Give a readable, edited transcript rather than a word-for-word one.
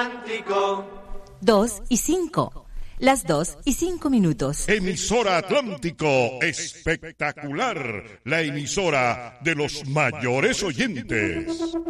Atlántico. 2:05. Las 2:05. Emisora Atlántico, espectacular, la emisora de los mayores oyentes.